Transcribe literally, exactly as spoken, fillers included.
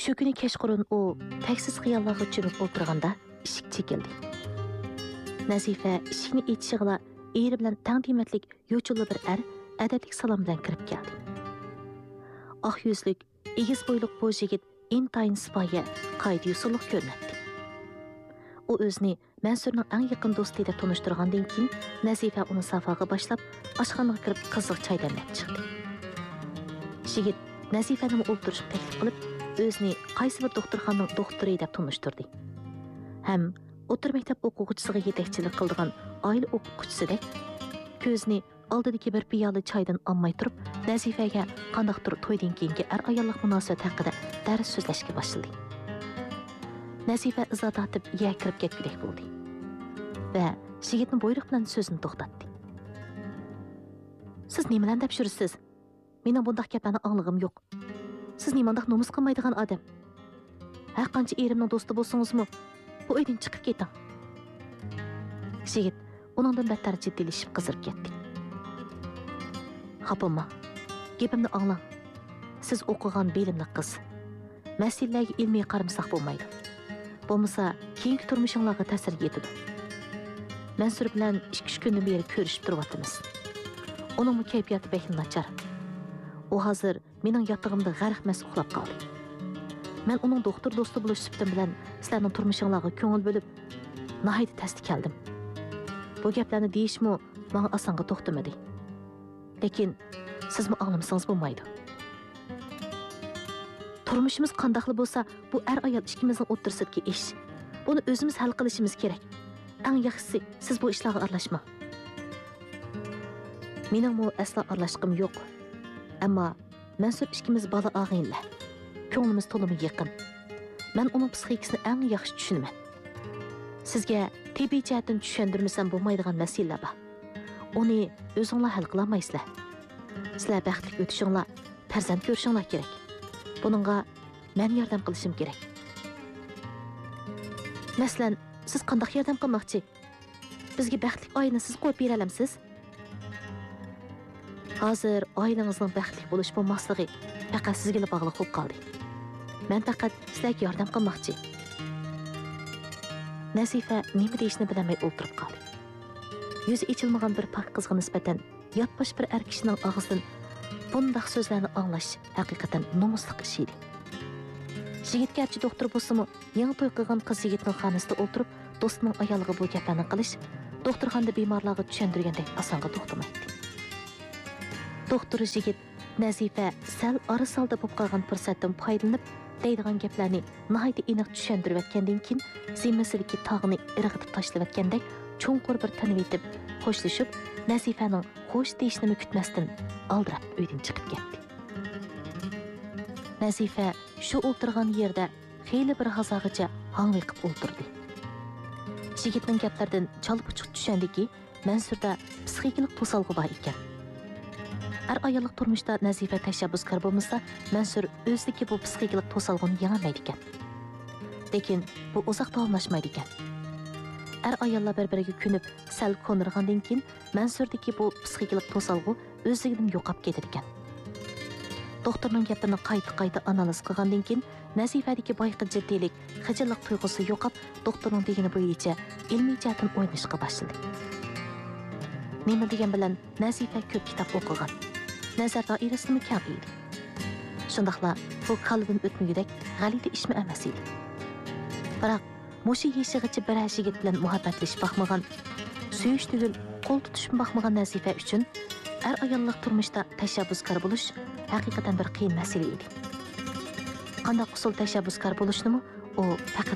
Shu kuni kechqurun u taksiz xiyollarga cho'mib o'tirganda eshik chekildi. Nazifa eshikni ochishig'ila eri bilan tang qiymatlik yo'chulli bir er adablik salom bilan kirib keldi. Oq yuzlik, egiz bo'yliq bu yigit intayin sipoyi, qayda usulliq ko'rinadi. U o'zini Mansurning eng yaqin do'sti deb tanishtirgandan keyin Nazifa uni safoga boshlab, oshxonaga kirib qiziq choy damlab chiqdi. Yigit Nazifani o'ltirishga taklif qilib, o'zini qaysi bir doktorxonaning doktori deb tanishtirdi. Ham o'tir maktab o'quvchisiga yetakchilik qildigan oila o'quvchisidek ko'zini oldidagi bir piyola choydan olmay turib, Nazifaga qandaqdir to'ydan keyingi er ayollik munosabat haqida dars so'zlashga boshladi. Nazifa izo tortib iya kirib ketgudek bo'ldi va yigitni buyruq bilan so'zini to'xtatdi. Siz nimadan deb yursiz? Mening bundaq gaplarni anglag'im yo'q. Siz nimandaq nomus qilmaydigan odam. Har qancha erimning do'sti bo'lsangizmi, bu uydan chiqib keting. Yigit uningdan battar jiddiylashib qizirib ketdi. Xapamma, gapimni anglang. Siz o'qigan bilimli qiz. Masalalarga ilmiy qaramasak bo'lmaydi. Bo'lmasa, keyingi turmushingizga ta'sir yetadi. Mansur bilan ikki uch kundan beri ko'rishib turyapmiz. Uning kayfiyati bekli nachar. U hozir mening yotog'imda g'arqmas uxlab qoldi. Men uning doktor do'sti bo'lish sifatim bilan sizlarning turmushingizga ko'ngil bo'lib, nihoyat tasdiq keldim. Bu gaplarni deyishmi menga osonga to'xtamadi. Lekin sizmi anglamasangiz bo'lmaydi. Turmushimiz qandaqli bo'lsa, bu er ayol ikkimizning o'rtasidagi ish. Buni o'zimiz hal qilishimiz kerak. Eng yaxshisi siz bu ishlarga aralashmang. Mening bu aslo aralashqim yo'q. Ammo Mansur ikkimiz bola og'ayinlar. Ko'nglimiz to'limi yaqin. Men uning psixikasini eng yaxshi tushunaman. Sizga tibbiy jihatdan tushuntirmasam bo'lmaydigan masalalar bor. Uni o'zingizlar hal qila olmaysizlar. Sizlar baxtli o'tishinglar, farzand ko'rishinglar kerak. Buningga men yordam qilishim kerak. Masalan, siz qanday yordam qilmoqchi? Bizga baxtli oilani siz qo'yib bera olamsiz? Hozir oilangizning baxtli bo'lish bo'lmasligi faqat sizga bog'liq bo'lib qoldi. Men faqat sizlarga yordam qilmoqchi. Nazifa nima deyishni bilmay o'tirib qoldi. Yuzi ichilmagan bir pak qizga nisbatan yotbosh bir er kishining og'zidan bundaq so'zlarni anglash haqiqatan nomusliq ish edi. Yigit garchi doktor bo'lsa-mu, yangi to'y qilgan qiz yigitning xonasida o'tirib, do'stining ayoliga bu gaplarni qilish, doktorxonada bemorlarga tushuntirgandek osonga to'xtamaydi. Doktor yigit Nazifa sal arisalda bo'lib qolgan fursatdan foydalanib, deydigan gaplarni nihoyat aniq tushuntirib o'tgandan keyin zimmasidagi tog'ni irg'itib tashlab o'tgandek cho'nqur bir tanib etib, xo'shlashib, Nazifaning xo'sh deyishini kutmasdan aldirab uydan chiqib ketdi. Nazifa shu o'tirgan yerda xeyli bir g'azog'icha hang'iqib o'tirdi. Yigitning gaplaridan chalpuchuq tushundiki, Mansurda psixikalik to'salg'i bor ekan. Er ayollik turmushda Nazifa tashabbuskor bo'lmasa, Mansur o'zidagi bu psixikalik to'salg'ini yengolmaydi ekan. Lekin bu uzoq davomlashmaydi ekan. Er ayollar bir-biriga ko'nib, sal ko'nirgandan keyin Mansurdagi bu psixikalik to'salg'i o'zidan yo'qolib ketar ekan. Doktorning gapini qayta-qayta analiz qilgandan keyin Nazifadagi boyqi jiddiylik, xijillik tuyg'usi yo'qolib, doktorning degani bo'yicha ilmiy jihatdan o'ynashga boshladi. Nima degan bilan Nazifa ko'p kitob o'qigan. Nazar doirasini kam edi. Shundaqla bu qalbim o'tmagudek g'alati ishmi emas edi. Biroq mushu yeshigacha bir yigit bilan muhabbatlashib baxmagan, suyish tugul qo'l tutishib baxmagan Nazifa uchun er ayollik turmushda tashabbuskor bo'lish haqiqatan bir qiyin masala edi. Qanday usul tashabbuskor bo'lishni u faqat